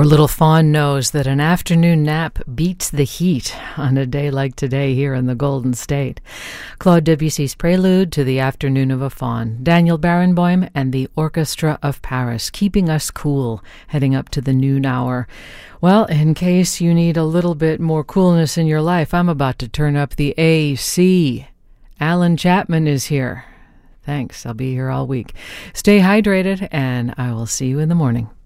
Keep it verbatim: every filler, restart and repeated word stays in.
Our little fawn knows that an afternoon nap beats the heat on a day like today here in the Golden State. Claude Debussy's Prelude to the Afternoon of a Faun. Daniel Barenboim and the Orchestra of Paris, keeping us cool, heading up to the noon hour. Well, in case you need a little bit more coolness in your life, I'm about to turn up the A C. Alan Chapman is here. Thanks, I'll be here all week. Stay hydrated, and I will see you in the morning.